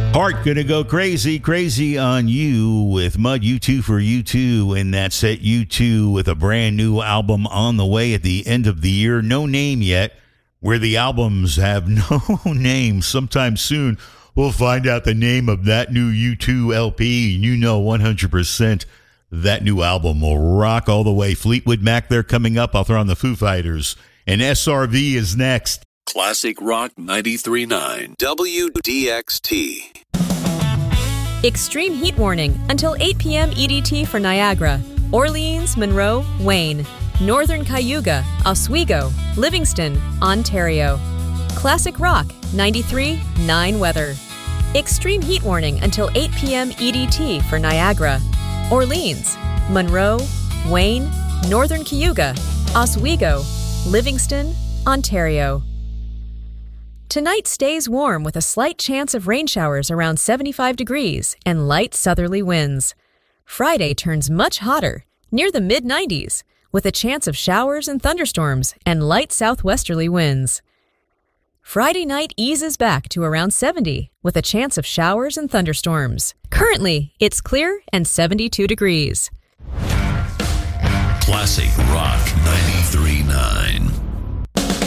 Heart gonna go crazy, crazy on you with Mud U2 for U2, and that set U2 with a brand new album on the way at the end of the year. No name yet, where the albums have no name. Sometime soon, we'll find out the name of that new U2 LP, and you know 100% that new album will rock all the way. Fleetwood Mac, they're coming up. I'll throw on the Foo Fighters, and SRV is next. Classic Rock 93.9 WDXT. Extreme heat warning until 8 p.m. EDT for Niagara, Orleans, Monroe, Wayne, Northern Cayuga, Oswego, Livingston, Ontario. Classic Rock 93.9 weather. Extreme heat warning until 8 p.m. EDT for Niagara, Orleans, Monroe, Wayne, Northern Cayuga, Oswego, Livingston, Ontario. Tonight stays warm with a slight chance of rain showers around 75 degrees and light southerly winds. Friday turns much hotter, near the mid-90s, with a chance of showers and thunderstorms and light southwesterly winds. Friday night eases back to around 70, with a chance of showers and thunderstorms. Currently, it's clear and 72 degrees. Classic Rock 93.9.